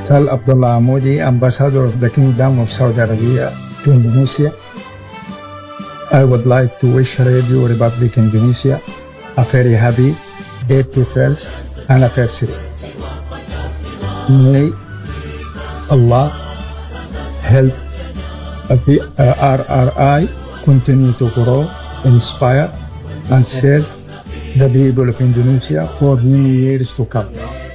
Sal Abdullah Amoudi, Ambassador of the Kingdom of Saudi Arabia to Indonesia. I would like to wish Radio Republic Indonesia a very happy 81st anniversary. May Allah help the RRI continue to grow, inspire, and serve the people of Indonesia for many years to come.